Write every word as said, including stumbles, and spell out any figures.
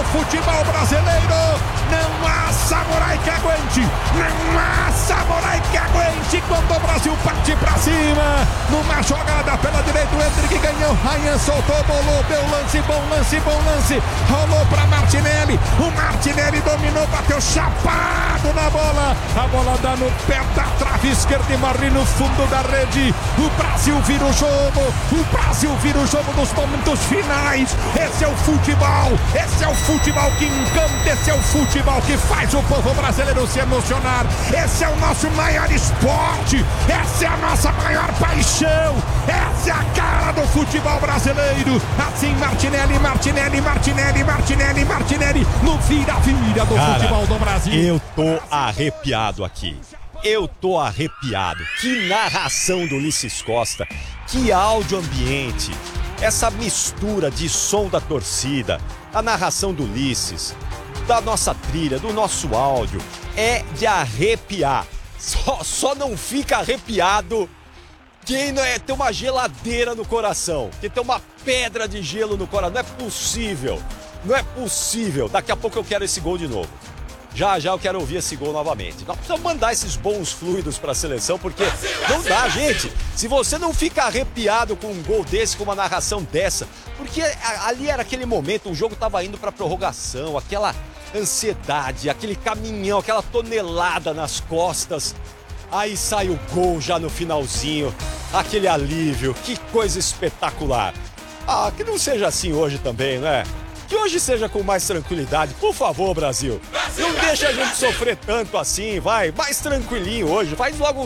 futebol brasileiro. Não há samurai que aguente, não há samurai que aguente quando o Brasil parte pra cima. Numa jogada pela direita, o Endrick ganhou, Ryan soltou, bolou, deu lance, bom lance, bom lance, rolou pra Martinelli, o Martinelli dominou, bateu chapado na bola, a bola dá no pé da trave esquerda e morre no fundo da rede. O Brasil vira o jogo, o Brasil vira o jogo nos momentos finais. Esse é o futebol, esse é o futebol que encanta, esse é o futebol que faz o povo brasileiro se emocionar. Esse é o nosso maior esporte, essa é a nossa maior paixão, essa é a cara do futebol brasileiro. Assim Martinelli, Martinelli, Martinelli, Martinelli, Martinelli, no vira-vira do Cara, futebol do Brasil. Eu tô arrepiado aqui. Eu tô arrepiado. Que narração do Ulisses Costa. Que áudio ambiente. Essa mistura de som da torcida, a narração do Ulisses, da nossa trilha, do nosso áudio. É de arrepiar. Só, só não fica arrepiado quem não é, tem uma geladeira no coração. Quem tem uma pedra de gelo no coração. Não é possível. Não é possível. Daqui a pouco eu quero esse gol de novo. Já, já eu quero ouvir esse gol novamente. Nós precisamos mandar esses bons fluidos para a seleção, porque não dá, gente. Se você não fica arrepiado com um gol desse, com uma narração dessa, porque ali era aquele momento, o jogo estava indo para prorrogação, aquela ansiedade, aquele caminhão, aquela tonelada nas costas. Aí sai o gol já no finalzinho, aquele alívio, que coisa espetacular. Ah, que não seja assim hoje também, né? Que hoje seja com mais tranquilidade, por favor, Brasil. Não deixa a gente sofrer tanto assim, vai, mais tranquilinho hoje, faz logo